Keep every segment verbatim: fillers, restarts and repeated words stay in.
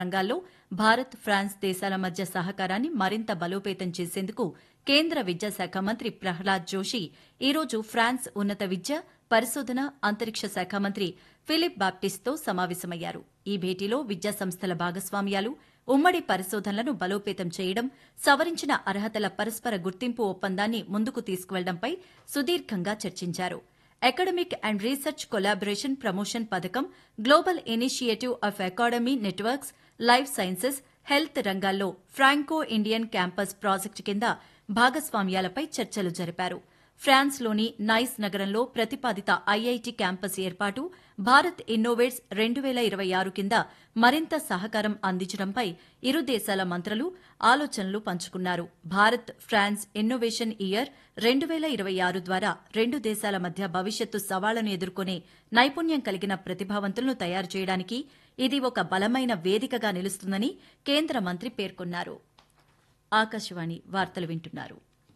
రంగాల్లో భారత్, ఫ్రాన్స్ దేశాల మధ్య సహకారాన్ని మరింత బలోపేతం చేసేందుకు కేంద్ర విద్యాశాఖ మంత్రి ప్రహ్లాద్ జోషి ఈరోజు ఫ్రాన్స్ ఉన్నత విద్య, పరిశోధన, అంతరిక్ష శాఖ మంత్రి ఫిలిప్ బాప్టిస్ట్తో సమావేశమయ్యారు. ఈ భేటీలో విద్యాసంస్థల భాగస్వామ్యాలు, ఉమ్మడి పరిశోధనలను బలోపేతం చేయడం, సవరించిన అర్హతల పరస్పర గుర్తింపు ఒప్పందాన్ని ముందుకు తీసుకువెళ్లడంపై సుదీర్ఘంగా చర్చించారు. Academic and research collaboration promotion పథకం, global initiative of academy networks, life sciences, health రంగాల్లో ఫ్రాంకో ఇండియన్ క్యాంపస్ ప్రాజెక్టు కింద భాగస్వామ్యాలపై చర్చలు జరిపారు. ఫ్రాన్స్లోని నైస్ నగరంలో ప్రతిపాదిత ఐఐటి క్యాంపస్ ఏర్పాటు, భారత్ ఇన్నోవేట్స్ రెండు వేల ఇరవై ఆరు కింద మరింత సహకారం అందించడంపై ఇరు దేశాల మంత్రులు ఆలోచనలు పంచుకున్నారు. భారత్ ఫ్రాన్స్ ఇన్నోవేషన్ ఇయర్ రెండు వేల ఇరవై ఆరు ద్వారా రెండు దేశాల మధ్య భవిష్యత్తు సవాళ్లను ఎదుర్కొనే నైపుణ్యం కలిగిన ప్రతిభావంతులను తయారు చేయడానికి ఇది ఒక బలమైన వేదికగా నిలుస్తుందని కేంద్ర మంత్రి పేర్కొన్నారు. ఆకాశవాణి వార్తలు వింటున్నారు.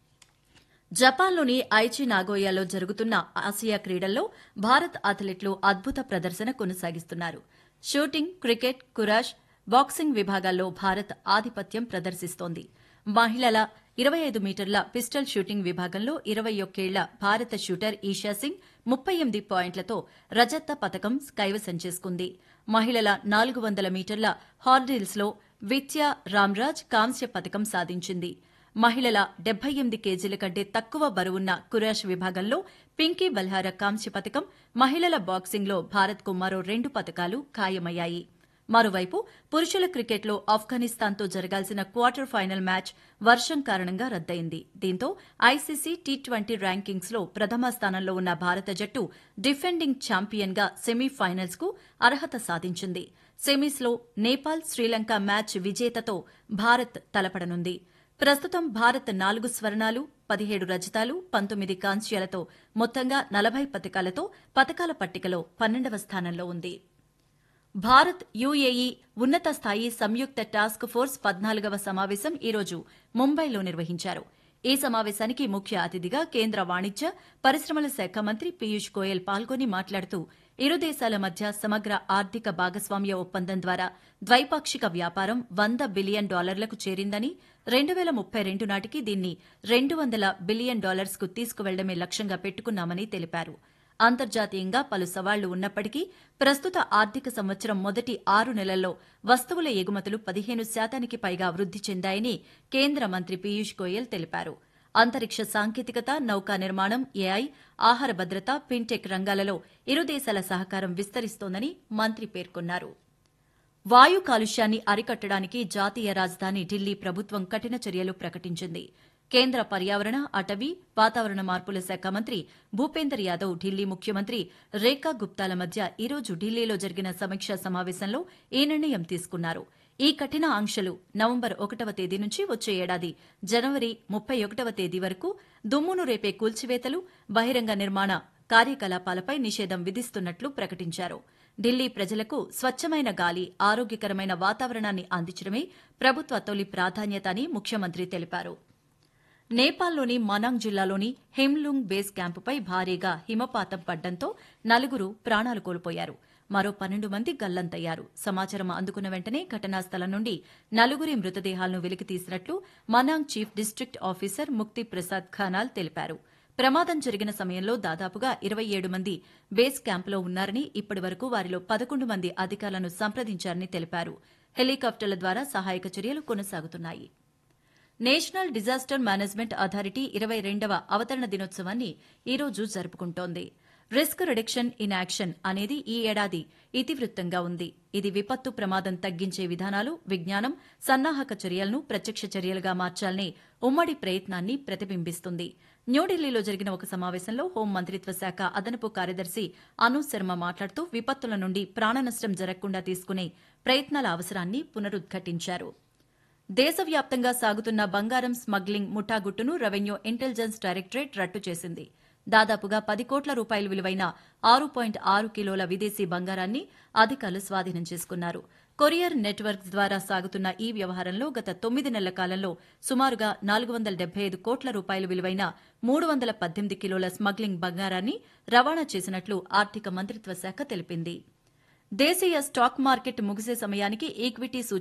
జపాన్లోని ఐచి నాగోయాలో జరుగుతున్న ఆసియా క్రీడల్లో భారత్ అథ్లెట్లు అద్భుత ప్రదర్శన కొనసాగిస్తున్నారు. షూటింగ్, క్రికెట్, కురాష్, బాక్సింగ్ విభాగాల్లో భారత్ ఆధిపత్యం ప్రదర్శిస్తోంది. మహిళల ఇరవై ఐదు మీటర్ల పిస్టల్ షూటింగ్ విభాగంలో ఇరవై ఒక్కేళ్ల భారత షూటర్ ఈషా సింగ్ ముప్పై ఎనిమిది పాయింట్లతో రజత పతకం కైవసం చేసుకుంది. మహిళల నాలుగు వందల మీటర్ల హార్డిల్స్లో విత్యా రామ్రాజ్ కాంస్య పతకం సాధించింది. మహిళల డెబ్బై ఎనిమిది కేజీల కంటే తక్కువ బరువున్న కురాష్ విభాగంలో పింకీ బల్హారా కాంస్య పతకం, మహిళల బాక్సింగ్లో భారత్కు మరో రెండు పతకాలు ఖాయమయ్యాయి. మరోవైపు పురుషుల క్రికెట్లో ఆఫ్ఘనిస్తాన్తో జరగాల్సిన క్వార్టర్ ఫైనల్ మ్యాచ్ వర్షం కారణంగా రద్దయింది. దీంతో ఐసీసీ టీ ట్వంటీ ర్యాంకింగ్స్లో ప్రథమ స్థానంలో ఉన్న భారత జట్టు డిఫెండింగ్ ఛాంపియన్గా సెమీఫైనల్స్కు అర్హత సాధించింది. సెమీస్లో నేపాల్, శ్రీలంక మ్యాచ్ విజేతతో భారత్ తలపడనుంది. ప్రస్తుతం భారత్ నాలుగు స్వర్ణాలు, పదిహేడు రజతాలు, పంతొమ్మిది కాంస్యాలతో మొత్తంగా నలభై పతకాలతో పతకాల పట్టికలో పన్నెండవ స్థానంలో ఉంది. భారత్ యుఏఈ ఉన్నత స్థాయి సంయుక్త టాస్క్ ఫోర్స్ పద్నాలుగవ సమావేశం ఈరోజు ముంబైలో నిర్వహించారు. ఈ సమావేశానికి ముఖ్య అతిథిగా కేంద్ర వాణిజ్య, పరిశ్రమల శాఖ మంత్రి పీయూష్ గోయల్ పాల్గొని మాట్లాడుతూ ఇరు దేశాల మధ్య సమగ్ర ఆర్థిక భాగస్వామ్య ఒప్పందం ద్వారా ద్వైపాక్షిక వ్యాపారం వంద బిలియన్ డాలర్లకు చేరిందని, రెండు వేల ముప్పై రెండు నాటికి దీన్ని రెండు వందల బిలియన్ డాలర్స్కు తీసుకువెళ్లడమే లక్ష్యంగా పెట్టుకున్నామని తెలిపారు. అంతర్జాతీయంగా పలు సవాళ్లు ఉన్నప్పటికీ ప్రస్తుత ఆర్థిక సంవత్సరం మొదటి ఆరు నెలల్లో వస్తువుల ఎగుమతులు పదిహేను శాతానికి పైగా వృద్ది చెందాయని కేంద్ర మంత్రి పీయూష్ గోయల్ తెలిపారు. అంతరిక్ష సాంకేతికత, నౌకా నిర్మాణం, ఏఐ, ఆహార భద్రత, ఫిన్టెక్ రంగాలలో ఇరు దేశాల సహకారం విస్తరిస్తోందని మంత్రి పేర్కొన్నారు. వాయు కాలుష్యాన్ని అరికట్టడానికి జాతీయ రాజధాని ఢిల్లీ ప్రభుత్వం కఠిన చర్యలు ప్రకటించింది. కేంద్ర పర్యావరణ, అటవీ, వాతావరణ మార్పుల శాఖ మంత్రి భూపేందర్ యాదవ్, ఢిల్లీ ముఖ్యమంత్రి రేఖా గుప్తాల మధ్య ఈరోజు ఢిల్లీలో జరిగిన సమీక్షా సమావేశంలో ఈ నిర్ణయం తీసుకున్నారు. ఈ కఠిన ఆంక్షలు నవంబర్ ఒకటవ తేదీ నుంచి వచ్చే ఏడాది జనవరి ముప్పై ఒకటవ తేదీ వరకు దుమ్మును రేపే కూల్చివేతలు, బహిరంగ నిర్మాణ కార్యకలాపాలపై నిషేధం విధిస్తున్నట్లు ప్రకటించారు. ఢిల్లీ ప్రజలకు స్వచ్ఛమైన గాలి, ఆరోగ్యకరమైన వాతావరణాన్ని అందించడమే ప్రభుత్వ తొలి ప్రాధాన్యత అని ముఖ్యమంత్రి తెలిపారు. నేపాల్లోని మనాంగ్ జిల్లాలోని హిమ్లుంగ్ బేస్ క్యాంపుపై భారీగా హిమపాతం పడ్డంతో నలుగురు ప్రాణాలు కోల్పోయారు. మరో పన్నెండు మంది గల్లంతయ్యారు. సమాచారం అందుకున్న వెంటనే ఘటనా స్థలం నుండి నలుగురి మృతదేహాలను వెలికితీసినట్లు మనాంగ్ చీఫ్ డిస్టిక్ట్ ఆఫీసర్ ముక్తి ప్రసాద్ ఖానాల్ తెలిపారు. ప్రమాదం జరిగిన సమయంలో దాదాపుగా ఇరవై ఏడు మంది బేస్ క్యాంపులో ఉన్నారని, ఇప్పటి వరకు వారిలో పదకొండు మంది అధికారులను సంప్రదించారని తెలిపారు. హెలికాప్టర్ల ద్వారా సహాయక చర్యలు కొనసాగుతున్నాయి. నేషనల్ డిజాస్టర్ మేనేజ్మెంట్ అథారిటీ ఇరవై రెండవ అవతరణ దినోత్సవాన్ని ఈరోజు జరుపుకుంటోంది. రిస్క్ రిడక్షన్ ఇన్ యాక్షన్ అనేది ఈ ఏడాది ఇతివృత్తంగా ఉంది. ఇది విపత్తు ప్రమాదం తగ్గించే విధానాలు, విజ్ఞానం, సన్నాహక చర్యలను ప్రత్యక్ష చర్యలుగా మార్చాలనే ఉమ్మడి ప్రయత్నాన్ని ప్రతిబింబిస్తుంది. న్యూఢిల్లీలో జరిగిన ఒక సమావేశంలో హోం మంత్రిత్వ శాఖ అదనపు కార్యదర్శి అను శర్మ మాట్లాడుతూ విపత్తుల నుండి ప్రాణనష్టం జరగకుండా తీసుకునే ప్రయత్నాల అవసరాన్ని పునరుద్ఘాటించారు. దేశవ్యాప్తంగా సాగుతున్న బంగారం స్మగ్లింగ్ ముఠాగుట్టును రెవెన్యూ ఇంటెలిజెన్స్ డైరెక్టరేట్ రట్టు చేసింది. దాదాపుగా పది కోట్ల రూపాయలు విలువైన ఆరు పాయింట్ ఆరు కిలోల విదేశీ బంగారాన్ని అధికారులు స్వాధీనం చేసుకున్నారు. కొరియర్ నెట్వర్క్స్ ద్వారా సాగుతున్న ఈ వ్యవహారంలో గత తొమ్మిది నెలల కాలంలో సుమారుగా నాలుగు వందల డెబ్బై ఐదు కోట్ల రూపాయలు విలువైన మూడు వందల పద్దెనిమిది కిలోల స్మగ్లింగ్ బంగారాన్ని రవాణా చేసినట్లు ఆర్థిక మంత్రిత్వ శాఖ తెలిపింది. దేశీయ స్టాక్ మార్కెట్ ముగిసే సమయానికి ఈక్విటీ